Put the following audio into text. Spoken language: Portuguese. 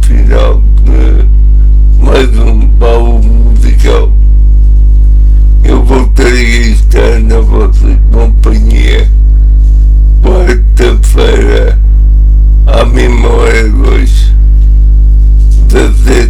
final de mais um baú musical. Eu voltarei a estar na vossa companhia quarta-feira à mesma hora de hoje, 17